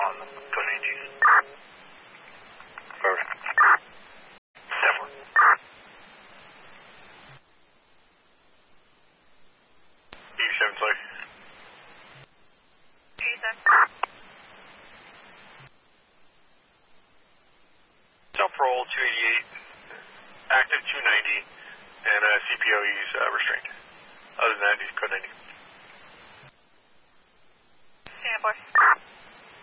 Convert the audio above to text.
on code 18. First. 10-4. E7, sorry. E7. Self-roll 288, active 290, and CPO use restrained. Other than that, he's code 90. Stand by.